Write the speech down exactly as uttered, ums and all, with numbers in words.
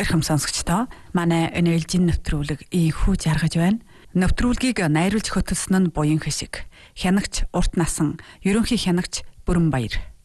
Сайрхам сонсогчдоо манай өнөөлжин нэвтрүүлэг ийхүү жаргаж байна. Нэвтрүүлгийг найруулж хөтөлсөн нь Буян Хишиг, хянагч Урт Насан, ерөнхий хянагч Бүрэнбаяр.